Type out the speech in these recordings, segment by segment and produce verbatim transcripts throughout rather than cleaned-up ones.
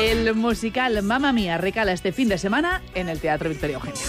El musical Mamma Mía recala este fin de semana en el Teatro Victoria Eugenia.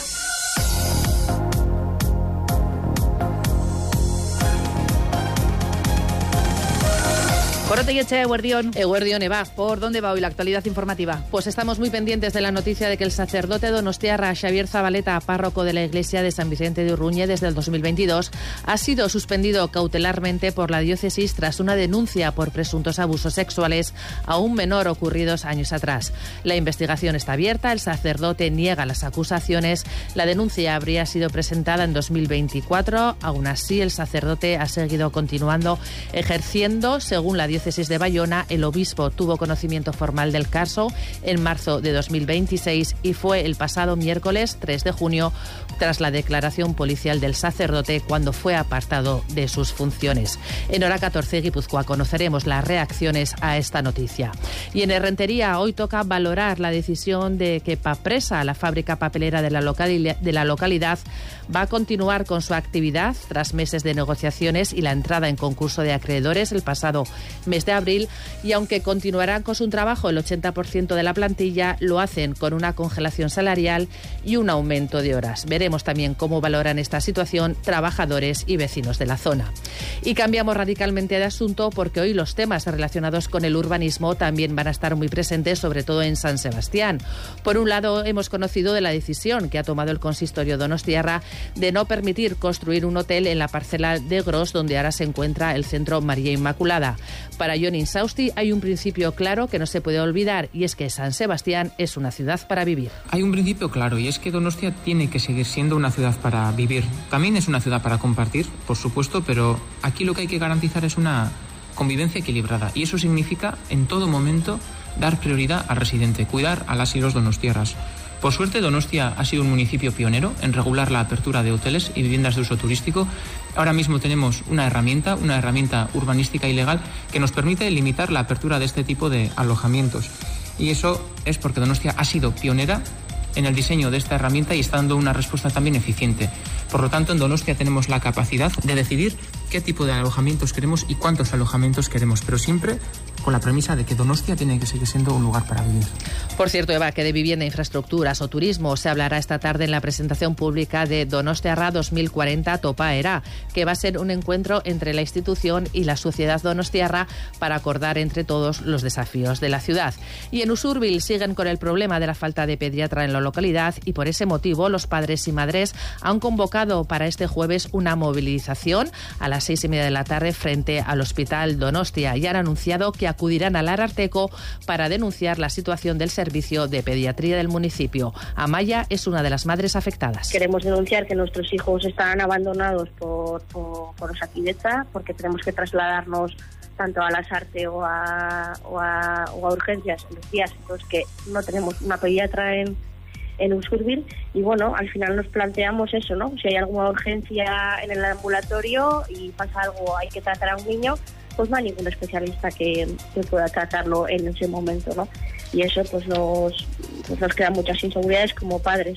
Corotegueche, Eguerdión. Eguerdión, Eva. ¿Por dónde va hoy la actualidad informativa? Pues estamos muy pendientes de la noticia de que el sacerdote donostiarra Xavier Zabaleta, párroco de la iglesia de San Vicente de Urruñe desde el dos mil veintidós, ha sido suspendido cautelarmente por la diócesis tras una denuncia por presuntos abusos sexuales a un menor ocurridos años atrás. La investigación está abierta, el sacerdote niega las acusaciones. La denuncia habría sido presentada en dos mil veinticuatro. Aún así, el sacerdote ha seguido continuando ejerciendo, según la diócesis de Bayona. El obispo tuvo conocimiento formal del caso en marzo de dos mil veintiséis y fue el pasado miércoles tres de junio, tras la declaración policial del sacerdote, cuando fue apartado de sus funciones. En Hora catorce, Guipúzcoa, conoceremos las reacciones a esta noticia. Y en Errentería, hoy toca valorar la decisión de que Papresa, la fábrica papelera de la, locali- de la localidad, va a continuar con su actividad tras meses de negociaciones y la entrada en concurso de acreedores el pasado mes de abril, y aunque continuarán con su trabajo el ochenta por ciento de la plantilla, lo hacen con una congelación salarial y un aumento de horas. Veremos también cómo valoran esta situación trabajadores y vecinos de la zona. Y cambiamos radicalmente de asunto porque hoy los temas relacionados con el urbanismo también van a estar muy presentes, sobre todo en San Sebastián. Por un lado, hemos conocido de la decisión que ha tomado el consistorio donostiarra de no permitir construir un hotel en la parcela de Gros, donde ahora se encuentra el Centro María Inmaculada. Para Jon Insausti hay un principio claro que no se puede olvidar, y es que San Sebastián es una ciudad para vivir. Hay un principio claro, y es que Donostia tiene que seguir siendo una ciudad para vivir. También es una ciudad para compartir, por supuesto, pero aquí lo que hay que garantizar es una convivencia equilibrada, y eso significa en todo momento dar prioridad al residente, cuidar a las y los donostiarras. Por suerte, Donostia ha sido un municipio pionero en regular la apertura de hoteles y viviendas de uso turístico. Ahora mismo tenemos una herramienta, una herramienta urbanística y legal que nos permite limitar la apertura de este tipo de alojamientos. Y eso es porque Donostia ha sido pionera en el diseño de esta herramienta y está dando una respuesta también eficiente. Por lo tanto, en Donostia tenemos la capacidad de decidir qué tipo de alojamientos queremos y cuántos alojamientos queremos, pero siempre con la premisa de que Donostia tiene que seguir siendo un lugar para vivir. Por cierto, Eva, que de vivienda, infraestructuras o turismo se hablará esta tarde en la presentación pública de Donostiarra dos mil cuarenta Topaera, que va a ser un encuentro entre la institución y la sociedad donostiarra para acordar entre todos los desafíos de la ciudad. Y en Usurbil siguen con el problema de la falta de pediatra en la localidad, y por ese motivo los padres y madres han convocado para este jueves una movilización a las seis y media de la tarde frente al Hospital Donostia, y han anunciado que acudirán al Ararteko para denunciar la situación del servicio de pediatría del municipio. Amaya es una de las madres afectadas. Queremos denunciar que nuestros hijos están abandonados por, por, por Osakidetza, porque tenemos que trasladarnos tanto a la Sarte o a, o a, o a urgencias en los días entonces que no tenemos una pediatra en en Usurbil, y bueno, al final nos planteamos eso, ¿no? Si hay alguna urgencia en el ambulatorio y pasa algo, hay que tratar a un niño, pues no hay ningún especialista que, que pueda tratarlo en ese momento, ¿no? Y eso pues nos, pues nos crea muchas inseguridades como padres.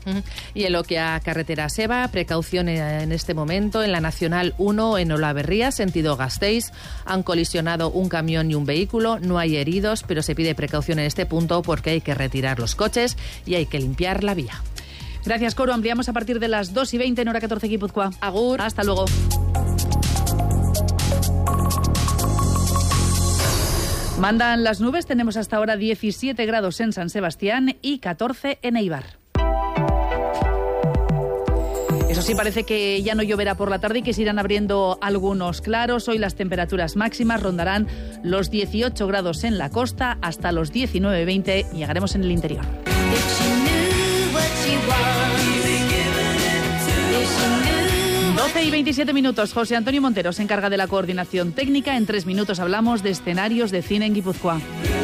Y en lo que a carretera Seba, precaución en este momento en la Nacional uno en Olaverría, sentido Gasteiz. Han colisionado un camión y un vehículo, no hay heridos, pero se pide precaución en este punto porque hay que retirar los coches y hay que limpiar la vía. Gracias, Coro. Ampliamos a partir de las dos y veinte en Hora catorce, Guipúzcoa. Agur. Hasta luego. Mandan las nubes, tenemos hasta ahora diecisiete grados en San Sebastián y catorce en Eibar. Eso sí, parece que ya no lloverá por la tarde y que se irán abriendo algunos claros. Hoy las temperaturas máximas rondarán los dieciocho grados en la costa hasta los diecinueve veinte y llegaremos en el interior. doce y veintisiete minutos. José Antonio Montero se encarga de la coordinación técnica. En tres minutos hablamos de escenarios de cine en Guipúzcoa.